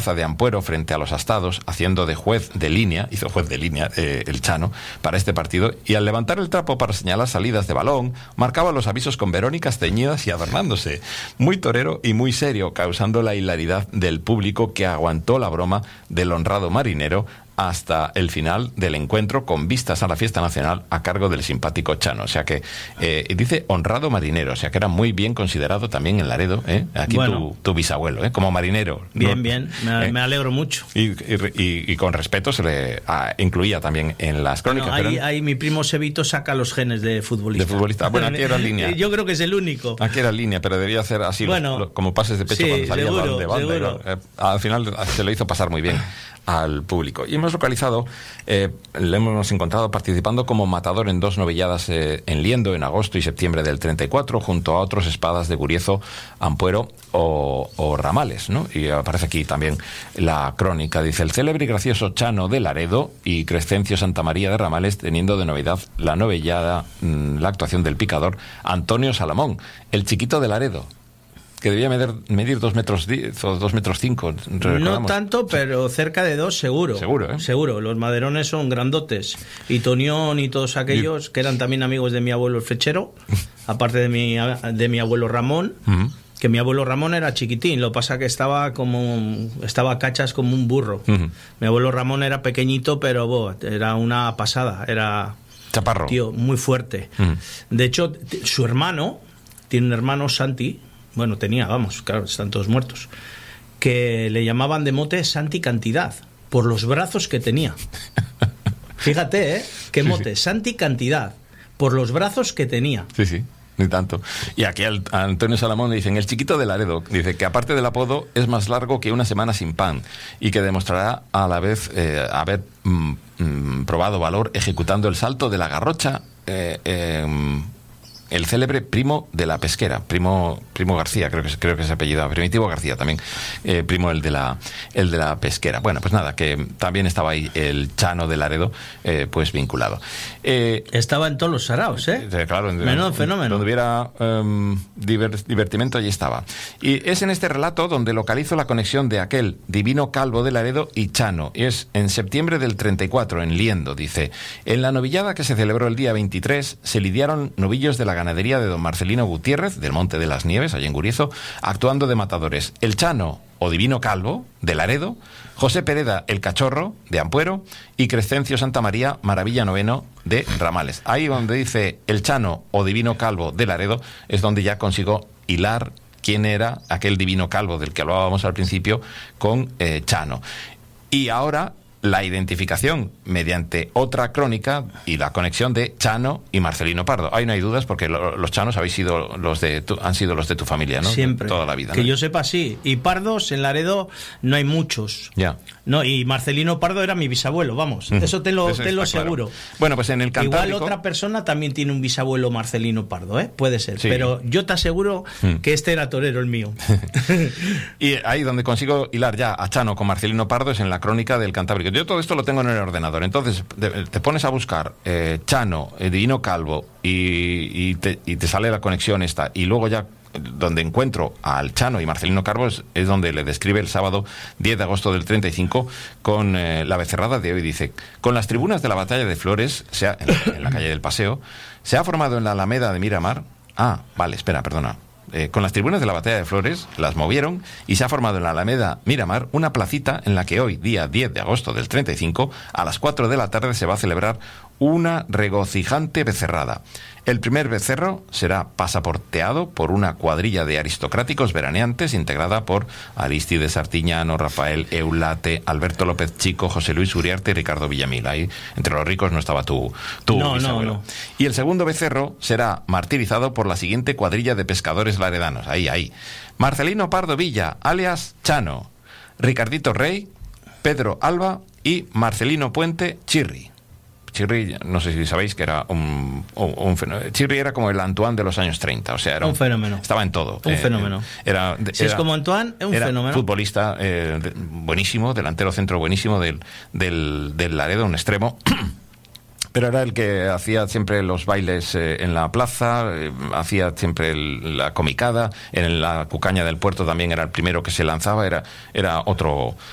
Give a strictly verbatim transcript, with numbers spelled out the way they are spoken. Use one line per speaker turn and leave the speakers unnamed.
plaza de Ampuero frente a los Astados, haciendo de juez de línea, hizo juez de línea eh, el Chano para este partido, y al levantar el trapo para señalar salidas de balón, marcaba los avisos con verónicas teñidas y adornándose. Muy torero y muy serio, causando la hilaridad del público que aguantó la broma del honrado marinero hasta el final del encuentro, con vistas a la fiesta nacional a cargo del simpático Chano. O sea que eh, dice honrado marinero, o sea que era muy bien considerado también en Laredo, ¿eh? Aquí bueno, tu, tu bisabuelo, ¿eh? Como marinero.
Bien,
¿no?
bien, me, eh, me alegro mucho.
Y, y, y, y con respeto se le a, incluía también en las crónicas.
Bueno, ahí,
pero...
ahí mi primo Sevito saca los genes de futbolista.
De futbolista. Bueno, aquí era línea.
Yo creo que es el único.
Aquí era línea, pero debía hacer así, bueno, los, como pases de pecho, sí, cuando salía
seguro,
de banda.
seguro.
Eh, al final se lo hizo pasar muy bien al público. Y hemos localizado, eh, le hemos encontrado participando como matador en dos novilladas eh, en Liendo en agosto y septiembre del treinta y cuatro, junto a otros espadas de Guriezo, Ampuero o, o Ramales, ¿no? Y aparece aquí también la crónica. Dice: el célebre y gracioso Chano de Laredo y Crescencio Santa María de Ramales, teniendo de novedad la novillada, mmm, la actuación del picador Antonio Salamón, el chiquito de Laredo, que debía medir, medir dos metros diez o dos metros cinco.
No tanto, pero cerca de dos seguro.
Seguro, ¿eh?
Seguro. Los maderones son grandotes. Y Tonión y todos aquellos, y... que eran también amigos de mi abuelo el Fechero, aparte de mi, de mi abuelo Ramón, uh-huh. que mi abuelo Ramón era chiquitín, lo pasa que estaba como estaba cachas como un burro. Uh-huh. Mi abuelo Ramón era pequeñito, pero bo, era una pasada, era
chaparro.
Tío, muy fuerte. Uh-huh. De hecho, t- su hermano, tiene un hermano, Santi. Bueno, tenía, vamos, claro, están todos muertos, que le llamaban de mote Santi Cantidad, por los brazos que tenía. Fíjate, ¿eh? Qué sí, mote, sí. Santi Cantidad, por los brazos que tenía.
Sí, sí, ni tanto. Y aquí al, a Antonio Salamón le dicen: el chiquito de Laredo. Dice que aparte del apodo es más largo que una semana sin pan, y que demostrará a la vez eh, haber mm, mm, probado valor ejecutando el salto de la garrocha, eh, eh, el célebre Primo de la Pesquera, Primo Primo García, creo que es, creo que es apellido, Primitivo García también, eh, Primo el de la el de la Pesquera. Bueno, pues nada, que también estaba ahí el Chano de Laredo, eh, pues vinculado.
Eh, estaba en todos los saraos, ¿eh?
eh claro, en,
menudo fenómeno.
Donde hubiera um, diver, divertimento, allí estaba. Y es en este relato donde localizo la conexión de aquel divino calvo de Laredo y Chano. Y es en septiembre del treinta y cuatro, en Liendo, dice: en la novillada que se celebró el día veintitrés, se lidiaron novillos de la ganadería de don Marcelino Gutiérrez, del Monte de las Nieves, allá en Guriezo, actuando de matadores el Chano o Divino Calvo, de Laredo, José Pereda, el Cachorro, de Ampuero, y Crescencio Santa María, Maravilla Noveno, de Ramales. Ahí donde dice el Chano o Divino Calvo, de Laredo, es donde ya consigo hilar quién era aquel Divino Calvo del que hablábamos al principio con eh, Chano. Y ahora la identificación mediante otra crónica y la conexión de Chano y Marcelino Pardo. Ahí no hay dudas, porque lo, los Chanos habéis sido los de tu, han sido los de tu familia, ¿no?
Siempre.
Toda la vida,
que
¿no?
yo sepa, sí. Y Pardos en Laredo no hay muchos.
Ya.
No, y Marcelino Pardo era mi bisabuelo, vamos. Uh-huh. Eso te lo, Eso te lo seguro.
Claro. Bueno, pues en el Cantábrico...
Igual otra persona también tiene un bisabuelo Marcelino Pardo, ¿eh? Puede ser.
Sí.
Pero yo te aseguro uh-huh. que este era torero el mío.
Y ahí donde consigo hilar ya a Chano con Marcelino Pardo es en la crónica del Cantábrico. Yo todo esto lo tengo en el ordenador. Entonces te, te pones a buscar eh, Chano, eh, Divino Calvo, y, y, te, y te sale la conexión esta. Y luego ya donde encuentro al Chano y Marcelino Calvo es, es donde le describe el sábado diez de agosto del treinta y cinco con eh, la becerrada de hoy. Dice: con las tribunas de la batalla de Flores, se ha, en, la, en la calle del Paseo, se ha formado en la Alameda de Miramar. Ah, vale, espera, perdona. Eh, con las tribunas de la batalla de Flores las movieron y se ha formado en la Alameda Miramar una placita en la que hoy, día diez de agosto del treinta y cinco, a las cuatro de la tarde se va a celebrar una regocijante becerrada. El primer becerro será pasaporteado por una cuadrilla de aristocráticos veraneantes integrada por Aristides Artiñano, Rafael Eulate, Alberto López Chico, José Luis Uriarte y Ricardo Villamil. Ahí entre los ricos no estaba tu, tu
no,
bisabuelo.
No, no.
Y el segundo becerro será martirizado por la siguiente cuadrilla de pescadores laredanos. Ahí, ahí. Marcelino Pardo Villa, alias Chano, Ricardito Rey, Pedro Alba y Marcelino Puente Chirri. Chirri, no sé si sabéis que era un, un, un fenómeno. Chirri era como el Antoine de los años treinta, o sea, era
un, un fenómeno.
Estaba en todo.
Un eh, fenómeno.
Era,
si
era,
es como Antoine, es un
era
fenómeno.
Futbolista eh, de, buenísimo, delantero centro buenísimo del, del, del Laredo, un extremo. Pero era el que hacía siempre los bailes eh, en la plaza, eh, hacía siempre el, la comicada, en la cucaña del puerto también era el primero que se lanzaba, era, era otro,